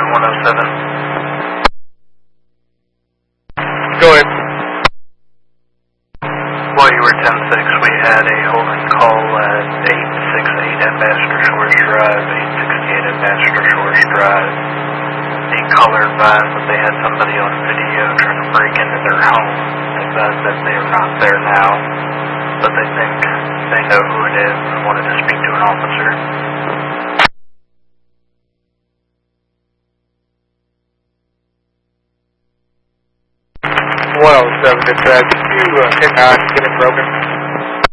107. Go ahead. While you were 10-6, we had a holding call at 868 Ambassador Shores Drive, 868 Ambassador Shores Drive. The caller advised that they had somebody on video trying to break into their home. They advised that they are not there now, but they think they know who it is and wanted to speak to an officer. 107 dispatch, you 10-9, get it broken.